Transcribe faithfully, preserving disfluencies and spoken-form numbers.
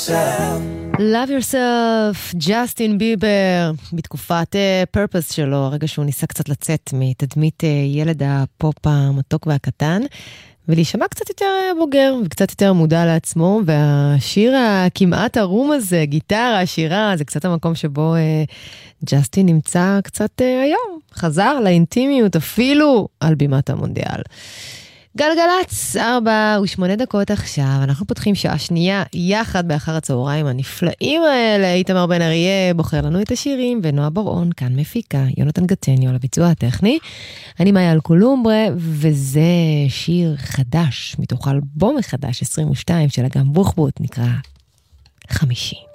yourself. Love yourself, ג'סטין ביבר, בתקופת פרפס שלו, הרגע שהוא ניסה קצת לצאת מתדמית ילד הפופ המתוק והקטן, ולהישמע קצת יותר בוגר וקצת יותר מודע לעצמו, והשיר הכמעט ערום הזה, גיטרה, שירה, זה קצת המקום שבו ג'סטין נמצא קצת היום, חזר לאינטימיות אפילו על בימת המונדיאל. גלגלץ, ארבע ושמונה דקות עכשיו, אנחנו פותחים שעה שנייה יחד באחר הצהריים הנפלאים האלה. איתמר בן אריה בוחר לנו את השירים, ונועה בר-און כאן מפיקה, יונתן גטניו על הביצוע הטכני. אני מאיה אלקולומברה, וזה שיר חדש מתוך אלבום החדש עשרים ושתיים של אגם בוחבוט, נקרא חמישי.